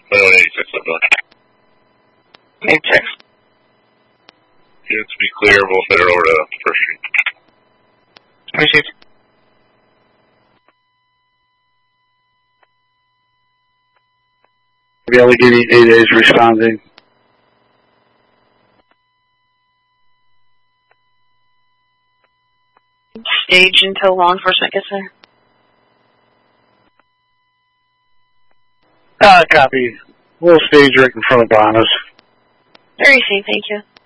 86 up done. 86. Units to be clear, we'll head over to First Street. Received. The Allegheny 8A is responding. Stage until law enforcement gets there. Copy. We'll stage right in front of Bonus. Very safe, thank you.